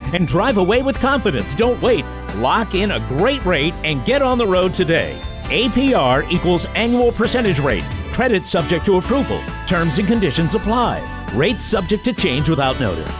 and drive away with confidence. Don't wait. Lock in a great rate and get on the road today. APR equals annual percentage rate. Credit subject to approval. Terms and conditions apply. Rates subject to change without notice.